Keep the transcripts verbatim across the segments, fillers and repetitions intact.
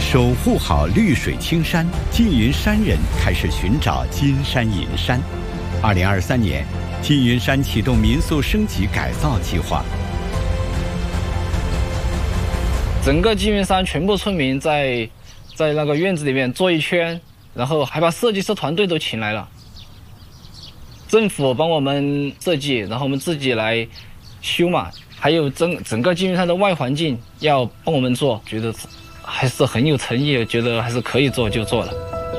守护好绿水青山，缙云山人开始寻找金山银山。二零二三年，缙云山启动民宿升级改造计划。 整个缙云山全部村民在在那个院子里面坐一圈，然后还把设计师团队都请来了。政府帮我们设计，然后我们自己来修嘛。还有整整个缙云山的外环境要帮我们做，觉得还是很有诚意，觉得还是可以做就做了。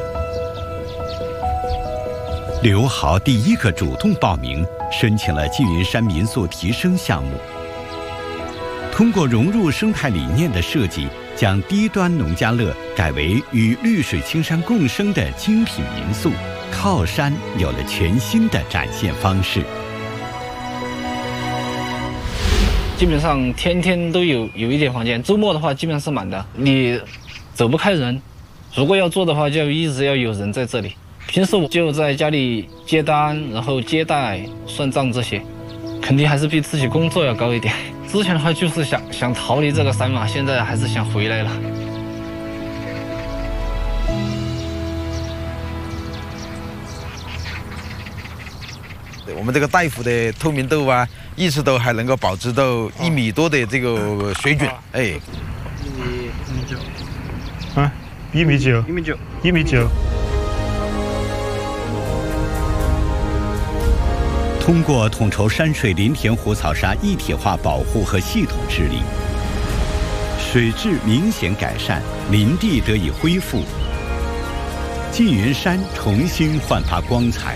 刘豪第一个主动报名申请了缙云山民宿提升项目，通过融入生态理念的设计，将低端农家乐改为与绿水青山共生的精品民宿，靠山有了全新的展现方式。 基本上天天都有有一点房间，周末的话基本上是满的，你走不开人。如果要做的话，就一直要有人在这里。平时我就在家里接单，然后接待、算账这些，肯定还是比自己工作要高一点。之前的话就是想想逃离这个山嘛，现在还是想回来了。 我们这个带腐的透明度啊，一直都还能够保持到一米多的这个水准。哎， 一米一米九， 啊，一米九， 一米九， 一米九。 通过统筹山水林田湖草沙一体化保护和系统治理，水质明显改善，林地得以恢复，缙云山重新焕发光彩。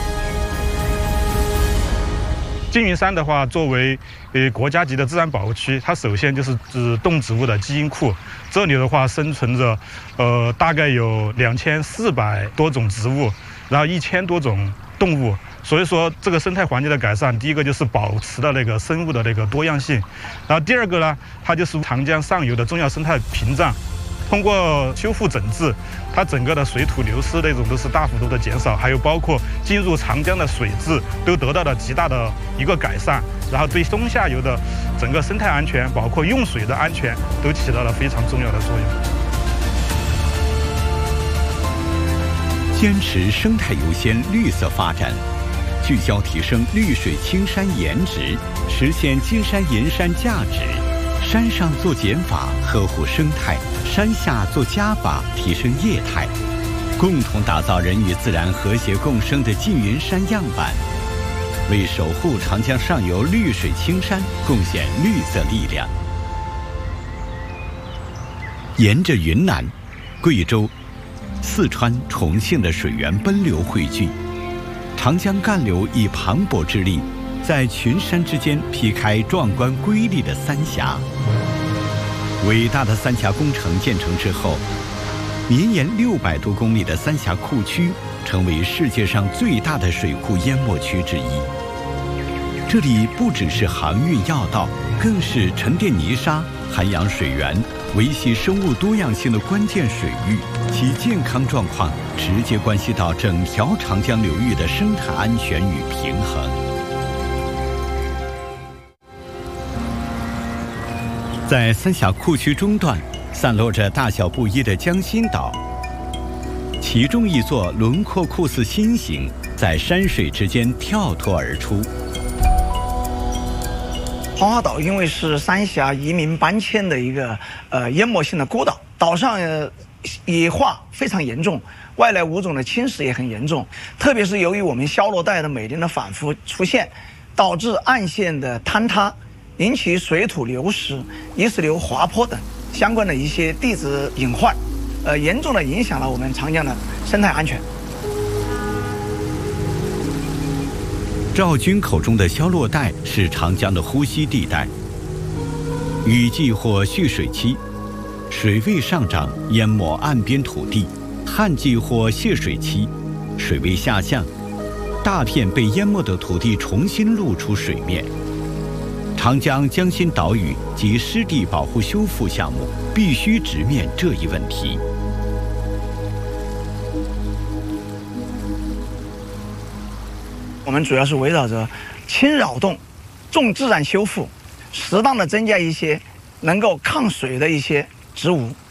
缙云山的话，作为呃国家级的自然保护区，它首先就是指动植物的基因库。这里的话，生存着呃大概有两千四百多种植物，然后一千多种动物。所以说，这个生态环境的改善，第一个就是保持了那个生物的那个多样性，然后第二个呢，它就是长江上游的重要生态屏障。通过修复整治，它整个的水土流失那种都是大幅度的减少，还有包括进入长江的水质都得到了极大的一个改善，然后对中下游的整个生态安全，包括用水的安全，都起到了非常重要的作用。 坚持生态优先、绿色发展，聚焦提升绿水青山颜值，实现金山银山价值。山上做减法，呵护生态；山下做加法，提升业态，共同打造人与自然和谐共生的缙云山样板，为守护长江上游绿水青山贡献绿色力量。沿着云南、贵州、四川、重庆的水源奔流汇聚，长江干流以磅礴之力，在群山之间劈开壮观瑰丽的三峡。伟大的三峡工程建成之后，绵延六百多公里的三峡库区成为世界上最大的水库淹没区之一。这里不只是航运要道，更是沉淀泥沙、涵养水源、维系生物多样性的关键水域，其健康状况直接关系到整条长江流域的生态安全与平衡。在三峡库区中段，散落着大小不一的江心岛，其中一座轮廓酷似心形，在山水之间跳脱而出。 黄花岛因为是三峡移民搬迁的一个呃淹没性的孤岛，岛上呃野化非常严重，外来物种的侵蚀也很严重，特别是由于我们消落带的每年的反复出现，导致岸线的坍塌，引起水土流失、泥石流滑坡等相关的一些地质隐患，呃，严重的影响了我们长江的生态安全。 赵军口中的消落带是长江的呼吸地带，雨季或蓄水期，水位上涨淹没岸边土地；旱季或泄水期，水位下降，大片被淹没的土地重新露出水面。长江江心岛屿及湿地保护修复项目必须直面这一问题。 我们主要是围绕着轻扰动、重自然修复，适当的增加一些能够抗水的一些植物。